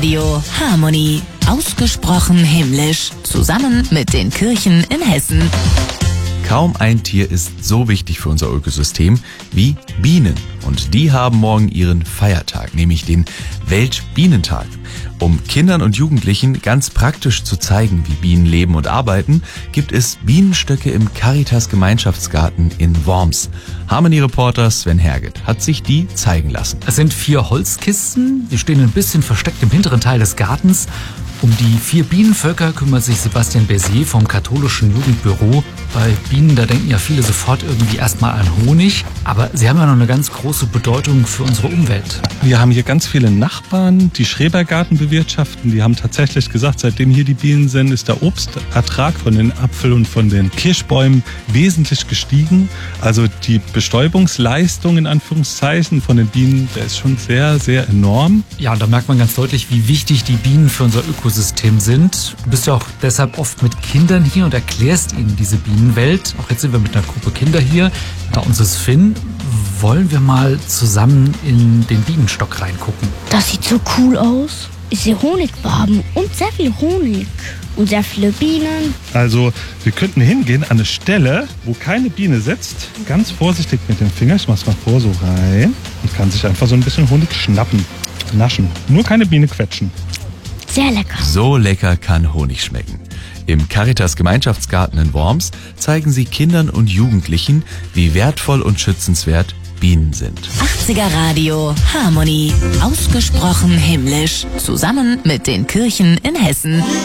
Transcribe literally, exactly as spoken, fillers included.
Radio Harmonie. Ausgesprochen himmlisch. Zusammen mit den Kirchen in Hessen. Kaum ein Tier ist so wichtig für unser Ökosystem wie Bienen. Und die haben morgen ihren Feiertag, nämlich den Weltbienentag. Um Kindern und Jugendlichen ganz praktisch zu zeigen, wie Bienen leben und arbeiten, gibt es Bienenstöcke im Caritas Gemeinschaftsgarten in Worms. Harmonie-Reporter Sven Herget hat sich die zeigen lassen. Es sind vier Holzkisten, die stehen ein bisschen versteckt im hinteren Teil des Gartens. Um die vier Bienenvölker kümmert sich Sebastian Bersier vom katholischen Jugendbüro. Bei Bienen, da denken ja viele sofort irgendwie erstmal an Honig. Aber sie haben ja noch eine ganz große Bedeutung für unsere Umwelt. Wir haben hier ganz viele Nachbarn, die Schrebergarten bewirtschaften. Die haben tatsächlich gesagt, seitdem hier die Bienen sind, ist der Obstertrag von den Apfel- und von den Kirschbäumen wesentlich gestiegen. Also die Bestäubungsleistung in Anführungszeichen von den Bienen, der ist schon sehr, sehr enorm. Ja, und da merkt man ganz deutlich, wie wichtig die Bienen für unser Ökosystem sind. Du bist ja auch deshalb oft mit Kindern hier und erklärst ihnen diese Bienenwelt. Auch jetzt sind wir mit einer Gruppe Kinder hier. Bei uns ist Finn. Wollen wir mal zusammen in den Bienenstock reingucken? Das sieht so cool aus. Ist hier honigfarben und sehr viel Honig. Und sehr viele Bienen. Also wir könnten hingehen an eine Stelle, wo keine Biene sitzt. Ganz vorsichtig mit dem Finger, ich mach's mal vor, so rein. Und kann sich einfach so ein bisschen Honig schnappen, naschen. Nur keine Biene quetschen. Sehr lecker. So lecker kann Honig schmecken. Im Caritas Gemeinschaftsgarten in Worms zeigen sie Kindern und Jugendlichen, wie wertvoll und schützenswert Bienen sind. achtziger Radio Harmonie. Ausgesprochen himmlisch. Zusammen mit den Kirchen in Hessen.